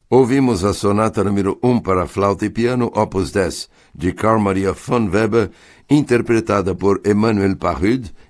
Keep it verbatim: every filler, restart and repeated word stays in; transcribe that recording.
Ouvimos a sonata número um para flauta e piano, opus dez, de Carl Maria von Weber, interpretada por Emmanuel Pahud